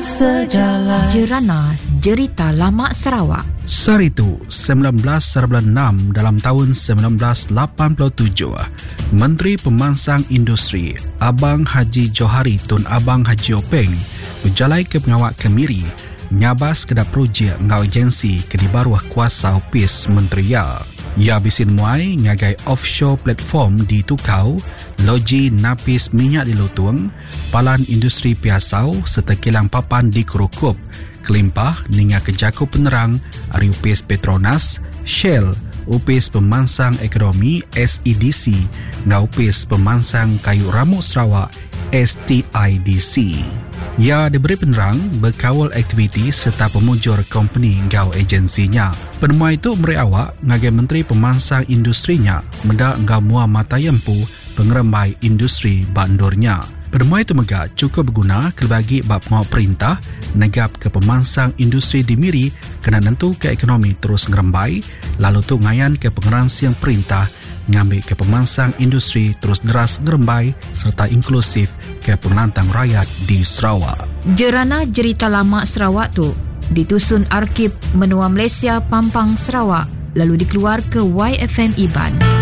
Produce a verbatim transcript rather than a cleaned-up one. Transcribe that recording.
sejalan. Jerana Jerita Lama Sarawak. Saritu sembilan belas enam dalam tahun sembilan belas lapan puluh tujuh, Menteri Pemansang Industri Abang Haji Johari Tun Abang Haji Openg berjalai ke pengawak Kemiri nyabas kedap projek ngau agensi ke di baruah kuasa Opis Menteri Ya. Ia bisin muai ngagai offshore platform di Tukau, loji napis minyak di Lutung, palan industri piasau serta kilang papan di Kerukup, kelimpah ninga kejaku penerang ari Upis Petronas, Shell, Upis Pemansang Ekonomi S E D C, ngau Upis Pemansang Kayu Ramuk Sarawak S T I D C. Ia diberi penerang berkawal aktiviti serta pemujur company ngau agensinya. Penemuan itu beri awak ngagai Menteri Pemansang Industrinya mendak ngau mua mata yempu pengerembai industri bandurnya. Penemuan itu megak cukup berguna kelebagi bab pengawal perintah negap ke pemansang industri di Miri kena nentu ke ekonomi terus ngerembai lalu tu ngayan ke pengeransiang perintah ngambil ke pemansang industri terus deras ngerembai serta inklusif ke pengelantang rakyat di Sarawak. Jerana Jerita Lama Sarawak tu ditusun Arkib Menua Malaysia Pampang Sarawak lalu dikeluar ke Y F M Iban.